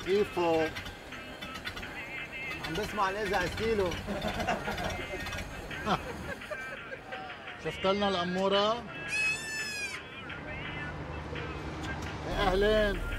كيفو؟ عم بسمع الإذاعة ستيلو. شفت لنا الأمورة؟ أهلين.